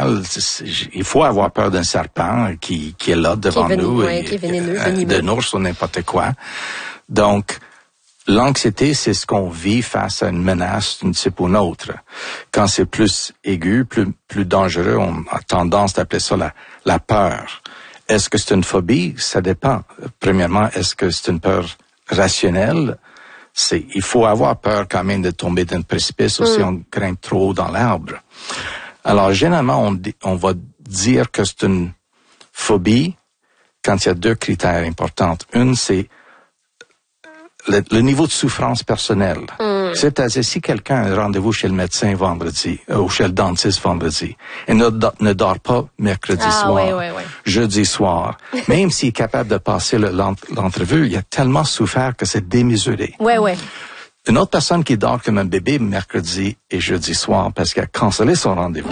normal. Il faut avoir peur d'un serpent qui est là devant nous, qui est vénéneux, d'un ours ou n'importe quoi. Donc, l'anxiété, c'est ce qu'on vit face à une menace d'une type ou une autre. Quand c'est plus aigu, plus dangereux, on a tendance d'appeler ça la peur. Est-ce que c'est une phobie? Ça dépend. Premièrement, est-ce que c'est une peur rationnelle? Il faut avoir peur quand même de tomber d'un précipice ou si on grimpe trop haut dans l'arbre. Alors, généralement, on va dire que c'est une phobie quand il y a 2 critères importants. Une, c'est le niveau de souffrance personnelle. C'est-à-dire, si quelqu'un a un rendez-vous chez le médecin vendredi, ou chez le dentiste vendredi, et ne dort pas mercredi soir, jeudi soir, même s'il est capable de passer l'entrevue, il a tellement souffert que c'est démesuré. Une autre personne qui dort comme un bébé mercredi et jeudi soir parce qu'il a cancellé son rendez-vous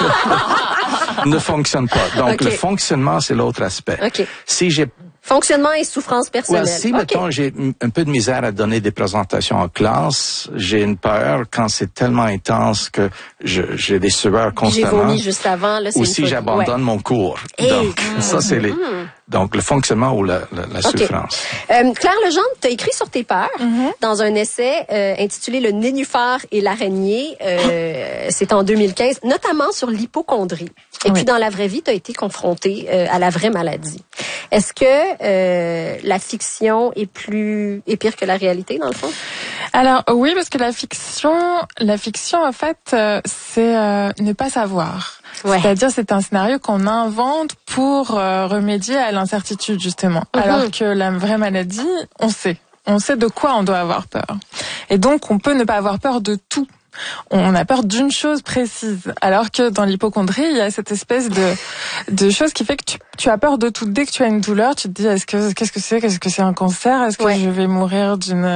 ne fonctionne pas. Donc, le fonctionnement, c'est l'autre aspect. Si j'ai fonctionnement et souffrance personnelle. Si, mettons, j'ai un peu de misère à donner des présentations en classe, j'ai une peur quand c'est tellement intense que j'ai des sueurs constamment. J'ai vomi juste avant, là, c'est ou si j'abandonne mon cours. Donc, ça, c'est donc, le fonctionnement ou la souffrance. Claire Legendre, tu as écrit sur tes peurs dans un essai intitulé « Le nénuphar et l'araignée ». C'est en 2015, notamment sur l'hypocondrie. Et puis, dans la vraie vie, tu as été confrontée à la vraie maladie. Est-ce que la fiction est pire que la réalité, dans le fond? Alors, oui, parce que la fiction, en fait, c'est ne pas savoir. C'est-à-dire, c'est un scénario qu'on invente pour remédier à l'incertitude, justement. Alors que la vraie maladie, on sait. On sait de quoi on doit avoir peur. Et donc, on peut ne pas avoir peur de tout. On a peur d'une chose précise, alors que dans l'hypocondrie, il y a cette espèce de chose qui fait que tu as peur de tout. Dès que tu as une douleur, tu te dis qu'est-ce que c'est un cancer? Est-ce que je vais mourir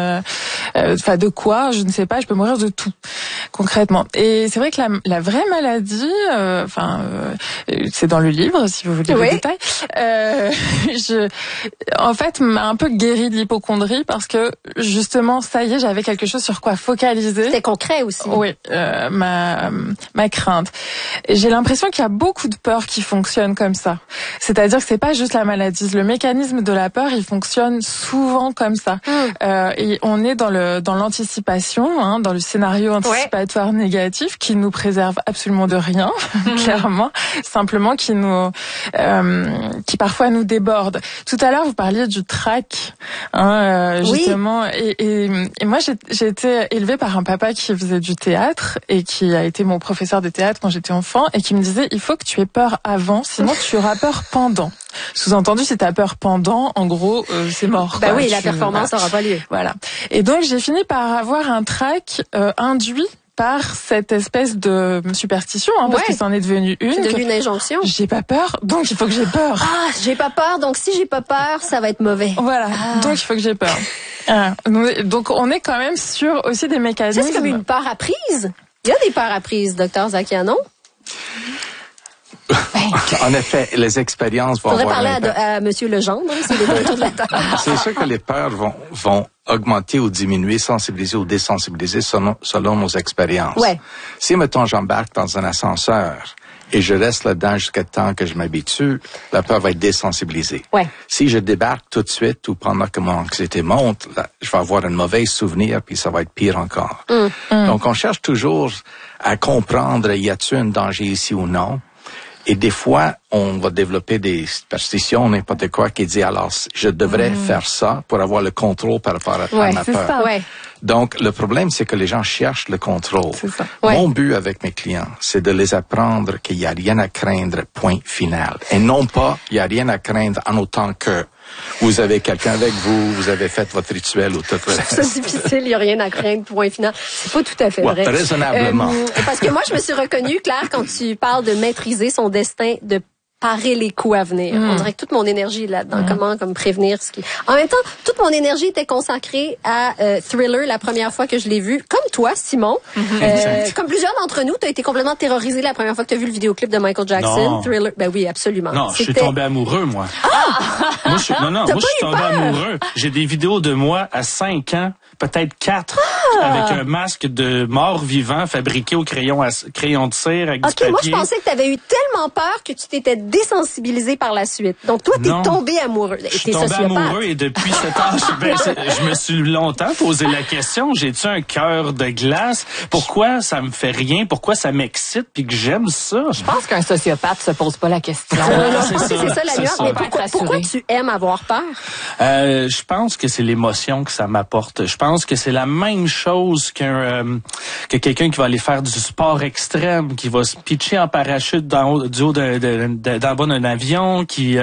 de quoi? Je ne sais pas, je peux mourir de tout, concrètement. Et c'est vrai que la vraie maladie, c'est dans le livre, si vous voulez le détail, en fait, m'a un peu guérie de l'hypocondrie parce que, justement, ça y est, j'avais quelque chose sur quoi focaliser. C'était concret aussi. Oui, ma crainte. Et j'ai l'impression qu'il y a beaucoup de peurs qui fonctionnent comme ça. C'est-à-dire que c'est pas juste la maladie. Le mécanisme de la peur, il fonctionne souvent comme ça. Et on est dans l'anticipation, dans le scénario anticipatoire négatif qui nous préserve absolument de rien, clairement. Simplement qui parfois nous déborde. Tout à l'heure, vous parliez du trac, justement. Et moi, j'ai été élevée par un papa qui faisait du théâtre et qui a été mon professeur de théâtre quand j'étais enfant et qui me disait il faut que tu aies peur avant, sinon tu auras peur pendant. Sous-entendu, si t'as peur pendant, en gros, c'est mort. Bah oui, la performance n'aura pas lieu. Voilà. Et donc j'ai fini par avoir un trac induit par cette espèce de superstition, parce que c'en est devenu une. C'est devenu une injonction. J'ai pas peur, donc il faut que j'ai peur. Ah, j'ai pas peur, donc si j'ai pas peur, ça va être mauvais. Voilà, donc il faut que j'ai peur. Donc on est quand même sur aussi des mécanismes. C'est comme une peur apprise. Il y a des peurs apprises, Dr Zakianon. En effet, les expériences vont avoir... Faudrait parler à Monsieur Legendre, s'il est autour de la table. C'est sûr que les peurs vont augmenter ou diminuer, sensibiliser ou désensibiliser selon nos expériences. Si, mettons, j'embarque dans un ascenseur et je reste là-dedans jusqu'à temps que je m'habitue, la peur va être désensibilisée. Si je débarque tout de suite ou pendant que mon anxiété monte, là, je vais avoir un mauvais souvenir puis ça va être pire encore. Donc, on cherche toujours à comprendre, y a-t-il un danger ici ou non? Et des fois, on va développer des superstitions, n'importe quoi, qui dit alors, je devrais faire ça pour avoir le contrôle par rapport à ma peur. Ça, Donc, le problème, c'est que les gens cherchent le contrôle. Mon but avec mes clients, c'est de les apprendre qu'il n'y a rien à craindre, point final. Et non pas, il n'y a rien à craindre en autant que vous avez quelqu'un avec vous, vous avez fait votre rituel ou tout le reste. C'est difficile, il n'y a rien à craindre, point final. C'est pas tout à fait vrai. Raisonnablement. Parce que moi, je me suis reconnue, Claire, quand tu parles de maîtriser son destin, de parer les coups à venir. On dirait que toute mon énergie est là-dedans. Comment prévenir ce qui... En même temps, toute mon énergie était consacrée à Thriller la première fois que je l'ai vu. Comme toi, Simon. Comme plusieurs d'entre nous, tu as été complètement terrorisé la première fois que tu as vu le vidéoclip de Michael Jackson. Non. Thriller. Ben oui, absolument. Non, je suis tombé amoureux, moi. Moi, je suis tombé amoureux. J'ai des vidéos de moi à 5 ans, peut-être 4, avec un masque de mort vivant fabriqué au crayon de cire avec du papier. Moi, je pensais que tu avais eu tellement peur que tu t'étais désensibilisé par la suite. Donc, toi, t'es tombé amoureux. Je suis tombé amoureux et depuis ce temps, je me suis longtemps posé la question, j'ai-tu un cœur de glace? Pourquoi ça me fait rien? Pourquoi ça m'excite puis que j'aime ça? Je pense qu'un sociopathe se pose pas la question. C'est ça la nuance. Mais pourquoi tu aimes avoir peur? Je pense que c'est l'émotion que ça m'apporte. Je pense que c'est la même chose que quelqu'un qui va aller faire du sport extrême, qui va se pitcher en parachute d'en haut d'un avion, qui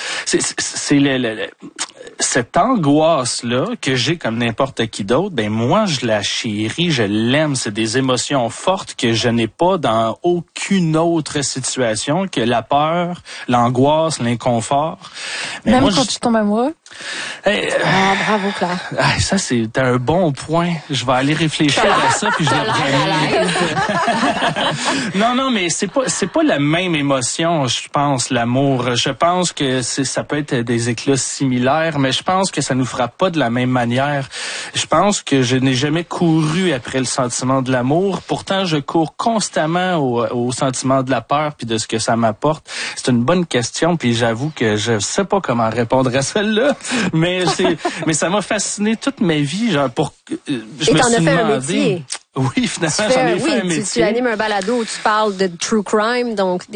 c'est cette angoisse-là que j'ai comme n'importe qui d'autre, ben moi je la chéris, je l'aime. C'est des émotions fortes que je n'ai pas dans aucune autre situation que la peur, l'angoisse, l'inconfort. Mais même quand tu tombes amoureux? Bravo Claire. Ça c'est un bon point. Je vais aller réfléchir à ça puis je vais Non, mais c'est pas la même émotion, je pense, l'amour. Je pense que ça peut être des éclats similaires, mais je pense que ça nous frappe pas de la même manière. Je pense que je n'ai jamais couru après le sentiment de l'amour. Pourtant, je cours constamment au sentiment de la peur puis de ce que ça m'apporte. C'est une bonne question puis j'avoue que je sais pas comment répondre à celle-là. Mais ça m'a fasciné toute ma vie, genre je me suis demandé. Un métier. Oui, finalement, j'en ai fait un métier. Tu animes un balado où tu parles de true crime, donc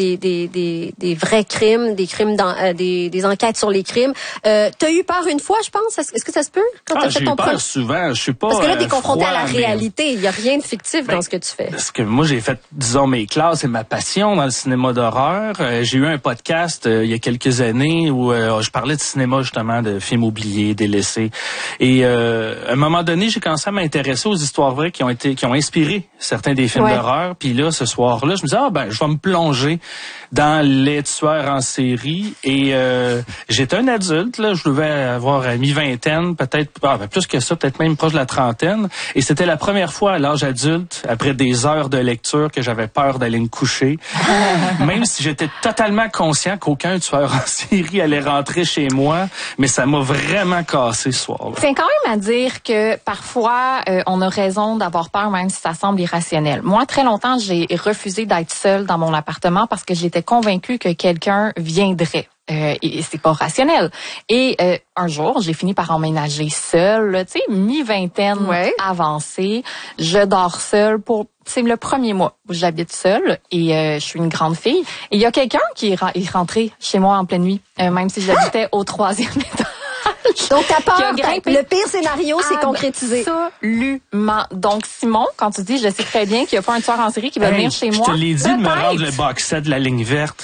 des vrais crimes, des crimes des enquêtes sur les crimes. T'as eu peur une fois, je pense. Est-ce que ça se peut? J'ai eu peur souvent. Je suis pas. Parce que là, t'es confronté à la réalité. Il y a rien de fictif dans ce que tu fais. Parce que moi, j'ai fait, disons, mes classes et ma passion dans le cinéma d'horreur. J'ai eu un podcast il y a quelques années où je parlais de cinéma, justement, de films oubliés, délaissés. Et à un moment donné, j'ai commencé à m'intéresser aux histoires vraies qui ont inspiré certains des films d'horreur. Puis là, ce soir-là, je me disais, je vais me plonger dans les tueurs en série. Et j'étais un adulte, là, je devais avoir mi-vingtaine, peut-être plus que ça, peut-être même proche de la trentaine. Et c'était la première fois à l'âge adulte, après des heures de lecture, que j'avais peur d'aller me coucher. Même si j'étais totalement conscient qu'aucun tueur en série allait rentrer chez moi, mais ça m'a vraiment cassé ce soir-là. C'est quand même à dire que parfois, on a raison d'avoir peur, même si ça semble irrationnel. Moi, très longtemps, j'ai refusé d'être seule dans mon appartement parce que j'étais convaincue que quelqu'un viendrait. Et c'est pas rationnel. Et un jour, j'ai fini par emménager seule, tu sais, mi-vingtaine avancée. Je dors seule c'est le premier mois où j'habite seule et je suis une grande fille. Et il y a quelqu'un qui est rentré chez moi en pleine nuit, même si j'habitais au 3e étage. Donc, ta peur, le pire scénario s'est concrétisé. Absolument. Donc, Simon, quand tu dis, je sais très bien qu'il n'y a pas un tueur en série qui va venir chez moi. Je te l'ai dit de me rendre le box set de la ligne verte.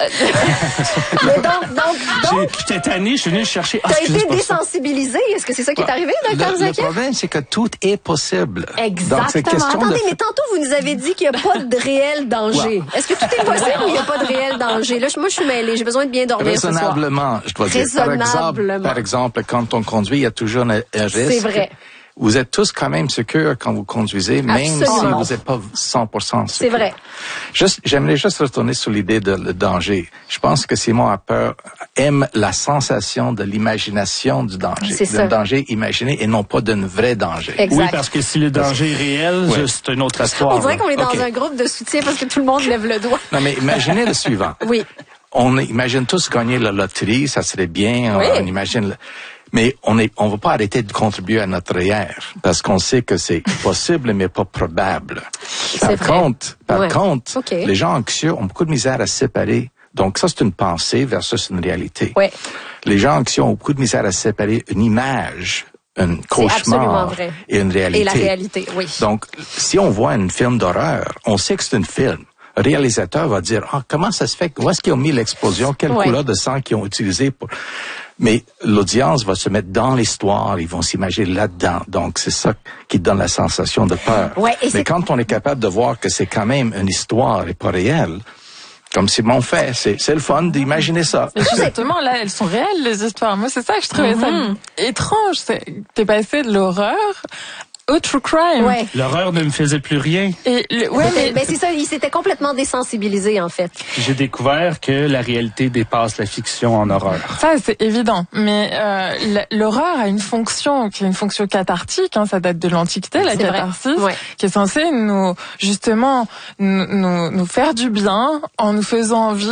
Mais donc j'étais tanné, je suis venu chercher. T'as été désensibilisé. Est-ce que c'est ça qui est arrivé, Dr. Zakia? Le problème, c'est que tout est possible. Exactement. Donc, c'est question Attendez, mais tantôt, vous nous avez dit qu'il n'y a pas de réel danger. Est-ce que tout est possible ou il n'y a pas de réel danger? Là, moi, je suis mêlée. J'ai besoin de bien dormir ce soir. Raisonnablement, je dois dire. Par exemple, quand on conduit, il y a toujours un risque. C'est vrai. Vous êtes tous quand même sûrs quand vous conduisez, même si vous n'êtes pas 100% sûr. C'est vrai. J'aimerais juste retourner sur l'idée de le danger. Je pense que Simon aime la sensation de l'imagination du danger. C'est ça. D'un danger imaginé et non pas d'un vrai danger. Exact. Oui, parce que si le danger est réel, c'est une autre histoire. On dirait qu'on est dans un groupe de soutien parce que tout le monde lève le doigt. Non, mais imaginez le suivant. Oui. On imagine tous gagner la loterie, ça serait bien. Oui. On imagine... Mais on va pas arrêter de contribuer à notre REER parce qu'on sait que c'est possible mais pas probable. Par contre, les gens anxieux ont beaucoup de misère à se séparer. Donc ça, c'est une pensée versus une réalité. Ouais. Les gens anxieux ont beaucoup de misère à se séparer une image, un cauchemar et une réalité. Et la réalité, oui. Donc, si on voit un film d'horreur, on sait que c'est un film. Le réalisateur va dire, comment ça se fait? Où est-ce qu'ils ont mis l'explosion? Quelle couleur de sang qu'ils ont utilisé pour... Mais l'audience va se mettre dans l'histoire, ils vont s'imaginer là-dedans. Donc, c'est ça qui donne la sensation de peur. Ouais, mais quand on est capable de voir que c'est quand même une histoire et pas réelle, comme Simon fait, c'est le fun d'imaginer ça. Justement, là, elles sont réelles, les histoires. Moi, c'est ça que je trouvais ça étrange. T'es passé de l'horreur au true crime. Ouais. L'horreur ne me faisait plus rien. Et mais c'est ça, il s'était complètement désensibilisé, en fait. J'ai découvert que la réalité dépasse la fiction en horreur. Ça, c'est évident. Mais l'horreur a une fonction qui est une fonction cathartique. Ça date de l'Antiquité, la catharsis, qui est censée nous faire du bien en nous faisant envie